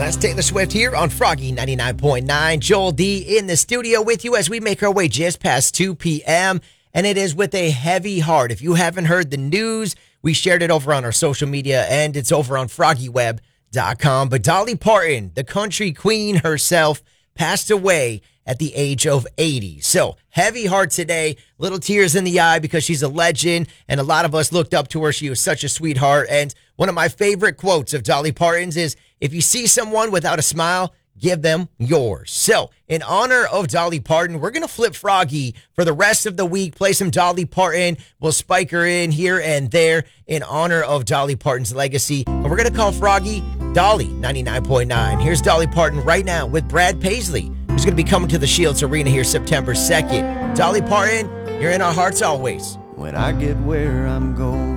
That's Taylor Swift here on Froggy 99.9. Joel D in the studio with you as we make our way just past 2 p.m. And it is with a heavy heart. If you haven't heard the news, we shared it over on our social media and it's over on FroggyWeb.com. But Dolly Parton, the country queen herself, passed away at the age of 80. So heavy heart today, little tears in the eye because she's a legend and a lot of us looked up to her. She was such a sweetheart. And one of my favorite quotes of Dolly Parton's is, if you see someone without a smile, give them yours. So in honor of Dolly Parton, we're going to flip Froggy for the rest of the week, play some Dolly Parton. We'll spike her in here and there in honor of Dolly Parton's legacy. And we're going to call Froggy Dolly 99.9. Here's Dolly Parton right now with Brad Paisley, who's going to be coming to the Shields Arena here September 2nd. Dolly Parton, you're in our hearts always. When I get where I'm going,